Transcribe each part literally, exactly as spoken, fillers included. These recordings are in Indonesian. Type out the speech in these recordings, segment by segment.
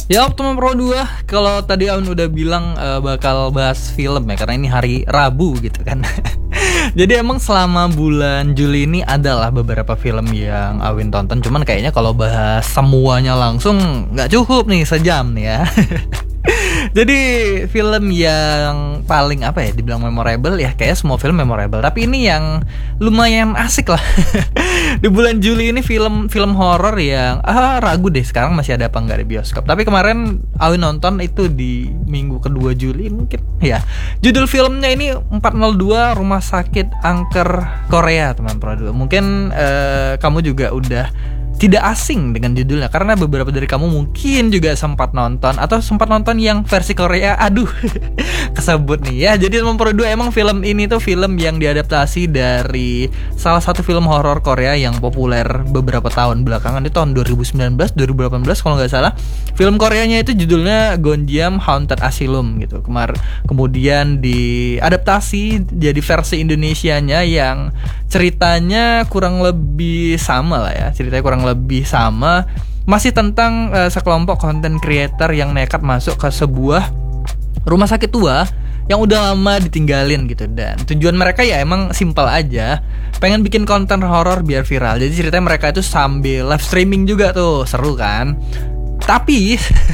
Ya, Optimum Pro dua, kalau tadi Aun udah bilang uh, bakal bahas film ya, karena ini hari Rabu gitu kan. Jadi emang selama bulan Juli ini adalah beberapa film yang Awin tonton. Cuman kayaknya kalau bahas semuanya langsung gak cukup nih sejam nih ya. Jadi film yang paling apa ya dibilang memorable ya, kayak semua film memorable, tapi ini yang lumayan asik lah. Di bulan Juli ini film film horor yang ah ragu deh sekarang masih ada apa nggak di bioskop. Tapi kemarin Awin nonton itu di minggu kedua Juli mungkin ya. Judul filmnya ini empat nol dua Rumah Sakit Angker Korea, teman Pro dua. Mungkin eh, kamu juga udah tidak asing dengan judulnya, karena beberapa dari kamu mungkin juga sempat nonton atau sempat nonton yang versi Korea. Aduh, kesebut nih ya. Jadi teman Pro dua, emang film ini tuh film yang diadaptasi dari salah satu film horor Korea yang populer beberapa tahun belakangan, di tahun dua ribu sembilan belas dua ribu delapan belas kalau nggak salah. Film Koreanya itu judulnya Gonjiam Haunted Asylum gitu. Kemar kemudian diadaptasi jadi versi Indonesianya yang ceritanya kurang lebih sama lah ya. Ceritanya kurang lebih sama, masih tentang uh, sekelompok content creator yang nekat masuk ke sebuah rumah sakit tua yang udah lama ditinggalin gitu. Dan tujuan mereka ya emang simpel aja, pengen bikin konten horor biar viral. Jadi ceritanya mereka itu sambil live streaming juga tuh, seru kan. Tapi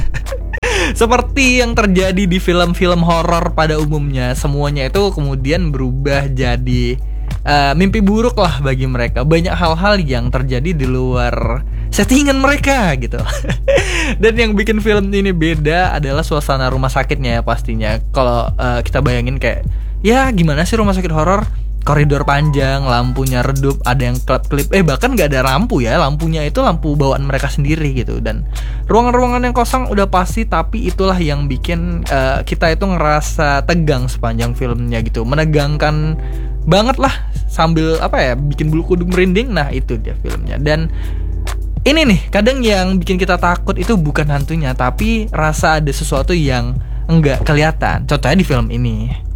seperti yang terjadi di film-film horor pada umumnya, semuanya itu kemudian berubah jadi Uh, mimpi buruk lah bagi mereka. Banyak hal-hal yang terjadi di luar settingan mereka gitu. Dan yang bikin film ini beda adalah suasana rumah sakitnya ya pastinya. Kalau uh, kita bayangin kayak, ya gimana sih rumah sakit horor? Koridor panjang, lampunya redup, ada yang klip-klip, eh bahkan gak ada lampu ya, lampunya itu lampu bawaan mereka sendiri gitu. Dan ruangan-ruangan yang kosong udah pasti, tapi itulah yang bikin uh, kita itu ngerasa tegang sepanjang filmnya gitu, menegangkan banget lah, sambil apa ya, bikin bulu kuduk merinding. Nah itu dia filmnya. Dan ini nih, kadang yang bikin kita takut itu bukan hantunya, tapi rasa ada sesuatu yang enggak kelihatan. Contohnya di film ini.